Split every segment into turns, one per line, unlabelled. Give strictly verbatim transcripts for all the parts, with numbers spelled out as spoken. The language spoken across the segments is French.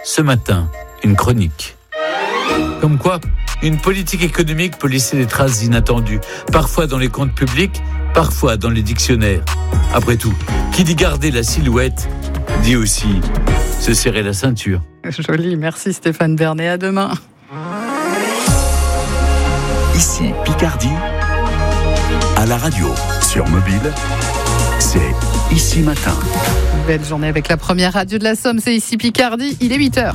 Ce matin, une chronique. Comme quoi, une politique économique peut laisser des traces inattendues, parfois dans les comptes publics, parfois dans les dictionnaires. Après tout, qui dit garder la silhouette, dit aussi se serrer la ceinture.
Joli, merci Stéphane Bernet, à demain.
Ici Picardie, à la radio, sur mobile, c'est Ici Matin.
Belle journée avec la première radio de la Somme, c'est Ici Picardie, il est huit heures.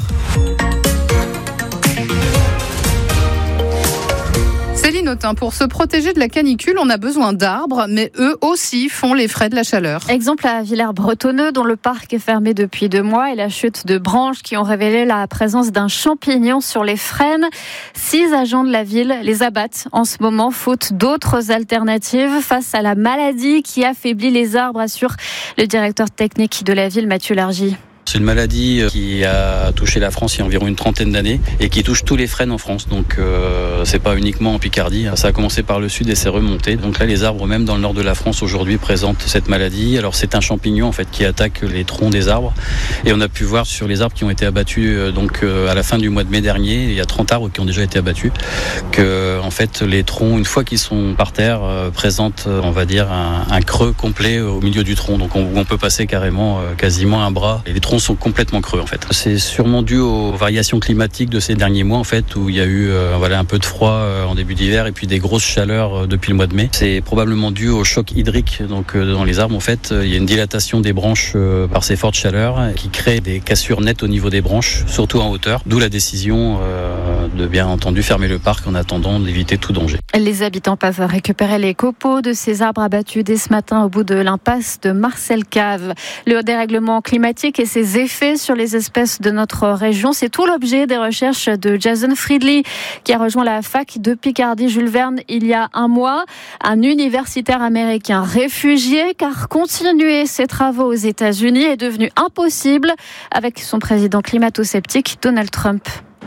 Céline Autain, pour se protéger de la canicule, on a besoin d'arbres, mais eux aussi font les frais de la chaleur.
Exemple à Villers-Bretonneux, dont le parc est fermé depuis deux mois, et la chute de branches qui ont révélé la présence d'un champignon sur les frênes. Six agents de la ville les abattent en ce moment, faute d'autres alternatives face à la maladie qui affaiblit les arbres, assure le directeur technique de la ville, Mathieu Largy.
C'est une maladie qui a touché la France il y a environ une trentaine d'années et qui touche tous les frênes en France. Donc euh, c'est pas uniquement en Picardie. Ça a commencé par le sud et s'est remonté. Donc là, les arbres, même dans le nord de la France aujourd'hui, présentent cette maladie. Alors c'est un champignon en fait qui attaque les troncs des arbres. Et on a pu voir sur les arbres qui ont été abattus euh, donc euh, à la fin du mois de mai dernier, il y a trente arbres qui ont déjà été abattus, que en fait les troncs, une fois qu'ils sont par terre, euh, présentent, on va dire, un, un creux complet au milieu du tronc. Donc on, on peut passer carrément euh, quasiment un bras. Et les troncs sont complètement creux en fait. C'est sûrement dû aux variations climatiques de ces derniers mois en fait, où il y a eu euh, voilà, un peu de froid euh, en début d'hiver et puis des grosses chaleurs euh, depuis le mois de mai. C'est probablement dû au choc hydrique. Donc euh, dans les arbres en fait, euh, il y a une dilatation des branches euh, par ces fortes chaleurs qui crée des cassures nettes au niveau des branches, surtout en hauteur. D'où la décision euh, de bien entendu fermer le parc en attendant d'éviter tout danger.
Les habitants peuvent récupérer les copeaux de ces arbres abattus dès ce matin au bout de l'impasse de Marcel Cave. Le dérèglement climatique et ses effets sur les espèces de notre région, c'est tout l'objet des recherches de Jason Friedley, qui a rejoint la fac de Picardie Jules Verne il y a un mois. Un universitaire américain réfugié, car continuer ses travaux aux États-Unis est devenu impossible avec son président climato-sceptique Donald Trump.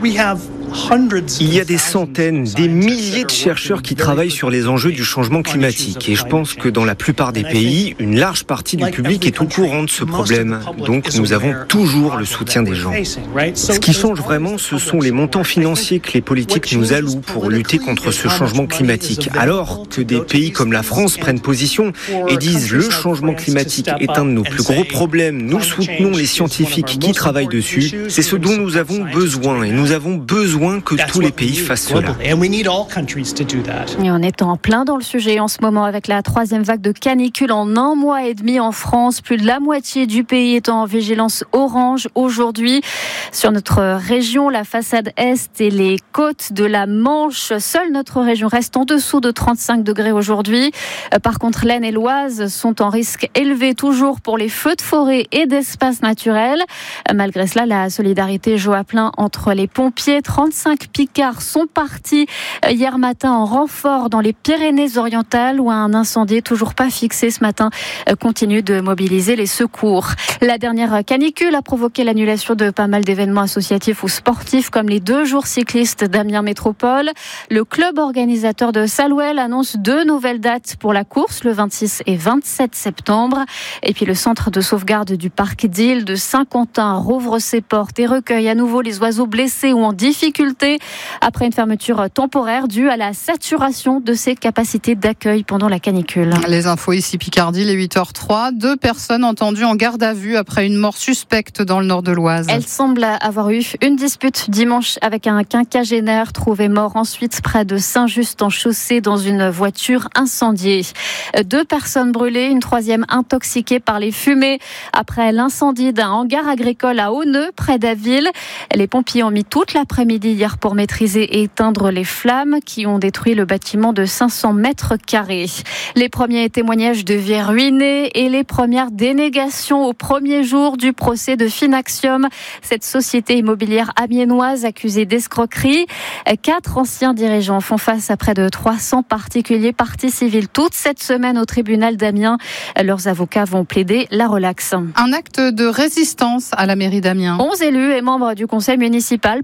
Il y a des centaines, des milliers de chercheurs qui travaillent sur les enjeux du changement climatique. Et je pense que dans la plupart des pays, une large partie du public est au courant de ce problème. Donc nous avons toujours le soutien des gens. Ce qui change vraiment, ce sont les montants financiers que les politiques nous allouent pour lutter contre ce changement climatique. Alors que des pays comme la France prennent position et disent le changement climatique est un de nos plus gros problèmes, nous soutenons les scientifiques qui travaillent dessus, c'est ce dont nous avons besoin. Et nous Nous avons besoin que tous les pays fassent cela.
Et on est en plein dans le sujet en ce moment avec la troisième vague de canicule en un mois et demi en France. Plus de la moitié du pays est en vigilance orange aujourd'hui. Sur notre région, la façade est et les côtes de la Manche, seule notre région reste en dessous de trente-cinq degrés aujourd'hui. Par contre, l'Aisne et l'Oise sont en risque élevé toujours pour les feux de forêt et d'espaces naturels. Malgré cela, la solidarité joue à plein entre les pompiers. trente-cinq Picards sont partis hier matin en renfort dans les Pyrénées-Orientales où un incendie toujours pas fixé ce matin continue de mobiliser les secours. La dernière canicule a provoqué l'annulation de pas mal d'événements associatifs ou sportifs comme les deux jours cyclistes d'Amiens Métropole. Le club organisateur de Salouel annonce deux nouvelles dates pour la course, le vingt-six et vingt-sept septembre. Et puis le centre de sauvegarde du parc d'Île de Saint-Quentin rouvre ses portes et recueille à nouveau les oiseaux blessés ou en difficulté après une fermeture temporaire due à la saturation de ses capacités d'accueil pendant la canicule.
Les infos ici Picardie, les huit heures trois. Deux personnes entendues en garde à vue après une mort suspecte dans le nord de l'Oise.
Elles semblent avoir eu une dispute dimanche avec un quinquagénaire trouvé mort ensuite près de Saint-Just-en-Chaussée dans une voiture incendiée. Deux personnes brûlées, une troisième intoxiquée par les fumées après l'incendie d'un hangar agricole à Auneux près d'Aville. Les pompiers ont mis toute l'après-midi hier pour maîtriser et éteindre les flammes qui ont détruit le bâtiment de cinq cents mètres carrés. Les premiers témoignages de vies ruinées et les premières dénégations au premier jour du procès de Finaxium, cette société immobilière amiénoise accusée d'escroquerie. Quatre anciens dirigeants font face à près de trois cents particuliers partie civile toute cette semaine au tribunal d'Amiens. Leurs avocats vont plaider la relaxe.
Un acte de résistance à la mairie d'Amiens.
onze élus et membres du conseil municipal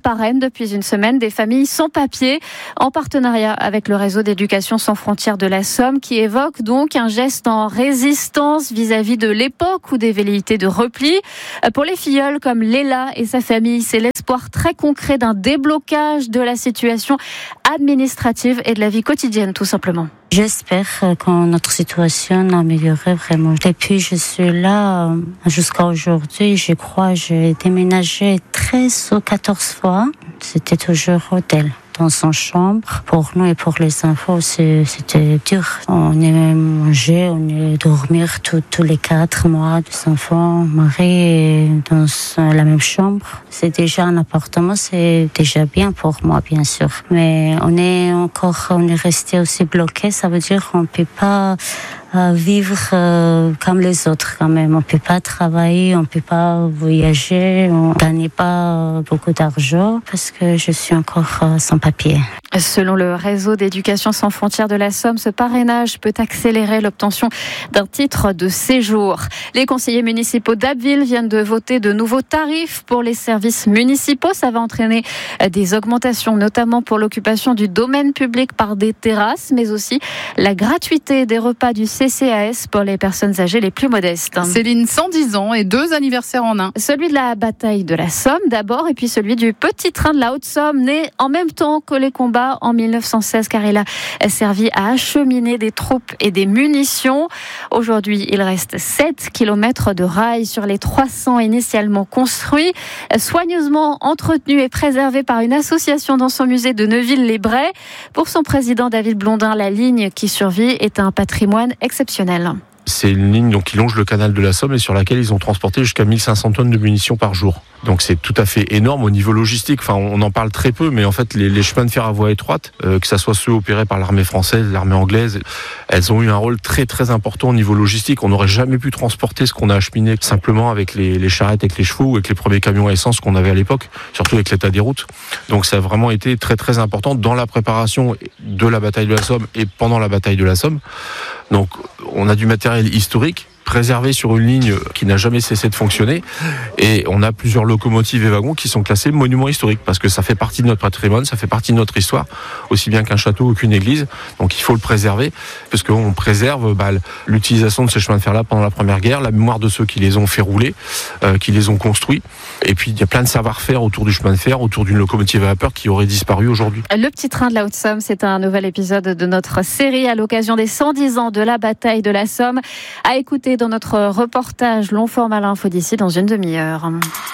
parraine depuis une semaine des familles sans papier, en partenariat avec le réseau d'éducation sans frontières de la Somme, qui évoque donc un geste en résistance vis-à-vis de l'époque ou des velléités de repli. Pour les filleuls comme Léla et sa famille, c'est l'espoir très concret d'un déblocage de la situation administrative et de la vie quotidienne, tout simplement.
J'espère que notre situation améliorerait vraiment. Depuis je suis là jusqu'à aujourd'hui, je crois, j'ai déménagé treize ou quatorze fois. C'était toujours hôtel. Dans son chambre. Pour nous et pour les enfants, c'est, c'était dur. On est manger, on est dormir tous les quatre mois. Les enfants, mari, dans la même chambre. C'est déjà un appartement, c'est déjà bien pour moi, bien sûr. Mais on est encore, on est resté aussi bloqué. Ça veut dire qu'on peut pas euh, vivre euh, comme les autres quand même. On peut pas travailler, on peut pas voyager, on gagne pas beaucoup d'argent parce que je suis encore euh, sans papier.
Selon le réseau d'éducation sans frontières de la Somme, ce parrainage peut accélérer l'obtention d'un titre de séjour. Les conseillers municipaux d'Abbeville viennent de voter de nouveaux tarifs pour les services municipaux. Ça va entraîner des augmentations, notamment pour l'occupation du domaine public par des terrasses, mais aussi la gratuité des repas du C C A S pour les personnes âgées les plus modestes.
Céline, cent dix ans et deux anniversaires en un.
Celui de la bataille de la Somme d'abord, et puis celui du petit train de la Haute-Somme, né en même temps que les combats en mille neuf cent seize, car il a servi à acheminer des troupes et des munitions. Aujourd'hui, il reste sept kilomètres de rails sur les trois cents initialement construits, soigneusement entretenus et préservés par une association dans son musée de Neuville-les-Brais. Pour son président David Blondin, la ligne qui survit est un patrimoine exceptionnel.
C'est une ligne donc, qui longe le canal de la Somme et sur laquelle ils ont transporté jusqu'à mille cinq cents tonnes de munitions par jour. Donc c'est tout à fait énorme au niveau logistique. Enfin, on en parle très peu, mais en fait, les, les chemins de fer à voie étroite, euh, que ça soit ceux opérés par l'armée française, l'armée anglaise, elles ont eu un rôle très très important au niveau logistique. On n'aurait jamais pu transporter ce qu'on a acheminé simplement avec les, les charrettes, avec les chevaux ou avec les premiers camions à essence qu'on avait à l'époque, surtout avec l'état des routes. Donc ça a vraiment été très très important dans la préparation de la bataille de la Somme et pendant la bataille de la Somme. Donc on a du matériel historique préservé sur une ligne qui n'a jamais cessé de fonctionner et on a plusieurs locomotives et wagons qui sont classés monuments historiques parce que ça fait partie de notre patrimoine, ça fait partie de notre histoire, aussi bien qu'un château ou qu'une église. Donc il faut le préserver parce qu'on préserve bah, l'utilisation de ces chemins de fer là pendant la Première Guerre, la mémoire de ceux qui les ont fait rouler, euh, qui les ont construits. Et puis il y a plein de savoir-faire autour du chemin de fer, autour d'une locomotive à vapeur qui aurait disparu aujourd'hui.
Le petit train de la Haute-Somme, c'est un nouvel épisode de notre série à l'occasion des cent dix ans de la bataille de la Somme. À écouter dans notre reportage long format l'info d'ici dans une demi-heure.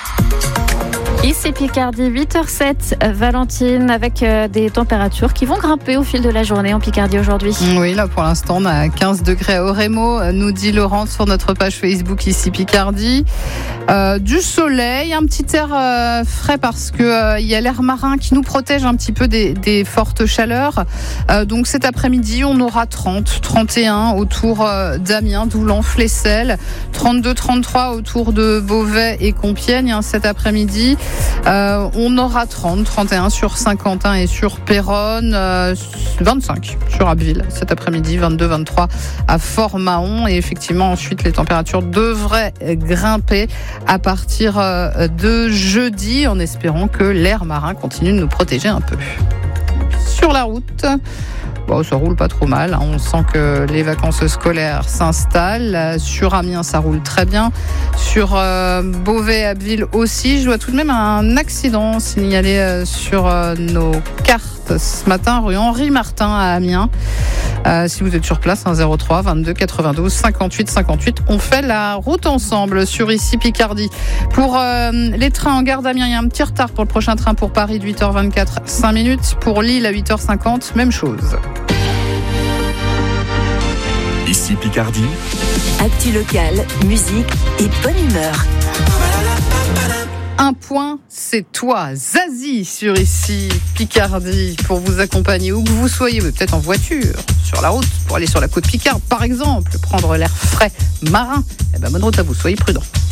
Ici Picardie, huit heures sept, Valentine, avec des températures qui vont grimper au fil de la journée en Picardie aujourd'hui.
Oui, là pour l'instant on a quinze degrés à Orémo, nous dit Laurent sur notre page Facebook Ici Picardie. Euh, du soleil, un petit air euh, frais parce que euh, il y a l'air marin qui nous protège un petit peu des, des fortes chaleurs. Euh, donc cet après-midi on aura trente, trente et un autour euh, d'Amiens, Doulan, Flesselles, trente-deux, trente-trois autour de Beauvais et Compiègne hein, cet après-midi. Euh, on aura trente, trente et un sur Saint-Quentin et sur Péronne, euh, vingt-cinq sur Abbeville cet après-midi, vingt-deux, vingt-trois à Fort-Mahon et effectivement ensuite les températures devraient grimper à partir de jeudi en espérant que l'air marin continue de nous protéger un peu. Sur la route, bon, ça roule pas trop mal, hein. On sent que les vacances scolaires s'installent. Sur Amiens, ça roule très bien. Sur euh, Beauvais, Abbeville aussi. Je vois tout de même un accident signalé euh, sur euh, nos cartes ce matin, rue Henri Martin à Amiens. Euh, si vous êtes sur place, hein, zéro trois, vingt-deux, quatre-vingt-douze, cinquante-huit, cinquante-huit. On fait la route ensemble sur Ici Picardie. Pour euh, les trains en gare d'Amiens, il y a un petit retard pour le prochain train pour Paris de huit heures vingt-quatre, cinq minutes. Pour Lille à huit heures cinquante, même chose.
Ici Picardie.
Actu locale, musique et bonne humeur.
Un point, c'est toi, Zazie, sur Ici Picardie, pour vous accompagner où que vous soyez, peut-être en voiture, sur la route, pour aller sur la côte Picarde, par exemple, prendre l'air frais marin. Eh ben, bonne route à vous, soyez prudents.